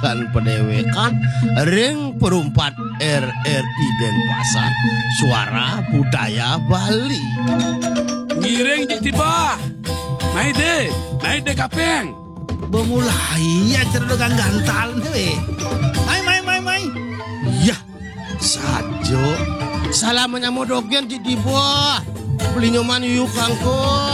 bahan pendewekan ring perumpat RRI Denpasar suara budaya Bali. Ngiring di tiba. Naik deh kapeng. Bemulai ya cerdogan gantal nih. Mai. Yah, sajo. Salamnya modogen di bawah. Beli nyoman yuk kangko.